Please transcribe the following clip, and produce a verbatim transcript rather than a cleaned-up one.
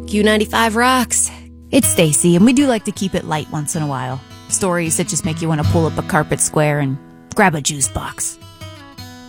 Q ninety-five rocks. It's Stacy, and we do like to keep it light once in a while. Stories that just make you want to pull up a carpet square and grab a juice box.